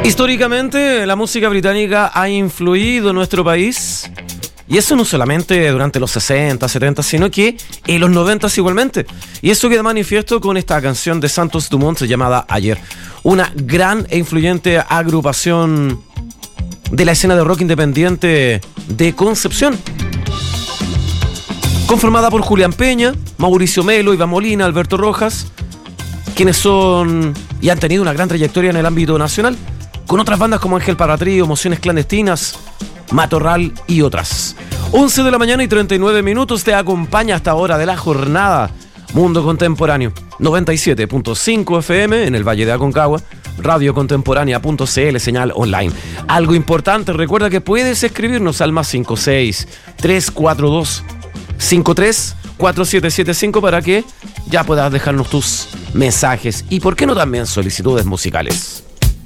Históricamente, la música británica ha influido en nuestro país. Y eso no solamente durante los 60, 70, sino que en los 90 igualmente. Y eso queda manifiesto con esta canción de Santos Dumont llamada Ayer. Una gran e influyente agrupación de la escena de rock independiente de Concepción. Conformada por Julián Peña, Mauricio Melo, Iván Molina, Alberto Rojas, quienes son y han tenido una gran trayectoria en el ámbito nacional, con otras bandas como Ángel Parratrío, Emociones Clandestinas, Matorral y otras. 11 de la mañana y 39 minutos te acompaña hasta hora de la jornada Mundo Contemporáneo. 97.5 FM en el Valle de Aconcagua, radiocontemporánea.cl, señal online. Algo importante, recuerda que puedes escribirnos al +56 342 53 4775 para que ya puedas dejarnos tus mensajes y por qué no también solicitudes musicales.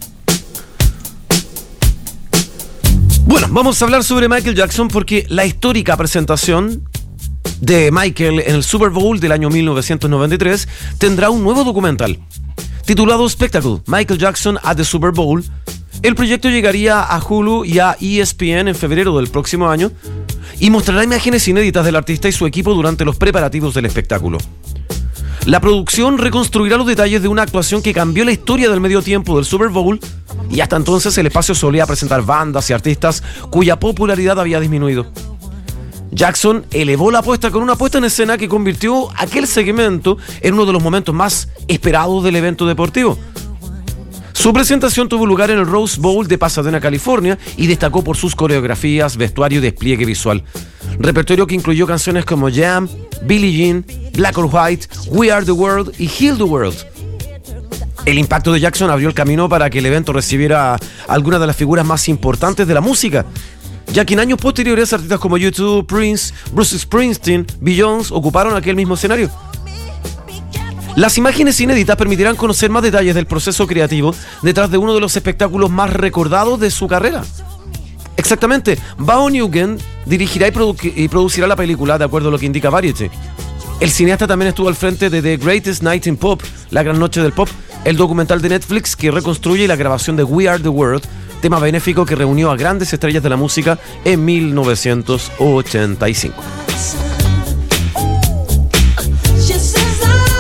Bueno, vamos a hablar sobre Michael Jackson porque la histórica presentación de Michael en el Super Bowl del año 1993 tendrá un nuevo documental titulado Spectacle, Michael Jackson at the Super Bowl. El proyecto llegaría a Hulu y a ESPN en febrero del próximo año y mostrará imágenes inéditas del artista y su equipo durante los preparativos del espectáculo. La producción reconstruirá los detalles de una actuación que cambió la historia del medio tiempo del Super Bowl, y hasta entonces el espacio solía presentar bandas y artistas cuya popularidad había disminuido. Jackson elevó la apuesta con una puesta en escena que convirtió aquel segmento en uno de los momentos más esperados del evento deportivo. Su presentación tuvo lugar en el Rose Bowl de Pasadena, California, y destacó por sus coreografías, vestuario y despliegue visual. Repertorio que incluyó canciones como Jam, Billie Jean, Black or White, We Are the World y Heal the World. El impacto de Jackson abrió el camino para que el evento recibiera a algunas de las figuras más importantes de la música, ya que en años posteriores artistas como U2, Prince, Bruce Springsteen, Beyoncé ocuparon aquel mismo escenario. Las imágenes inéditas permitirán conocer más detalles del proceso creativo detrás de uno de los espectáculos más recordados de su carrera. Exactamente, Bao Newgen dirigirá y producirá la película, de acuerdo a lo que indica Variety. El cineasta también estuvo al frente de The Greatest Night in Pop, La Gran Noche del Pop, el documental de Netflix que reconstruye la grabación de We Are the World, tema benéfico que reunió a grandes estrellas de la música en 1985.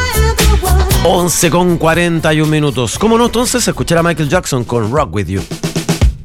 11:41 minutos. ¿Cómo no entonces escuchar a Michael Jackson con Rock With You?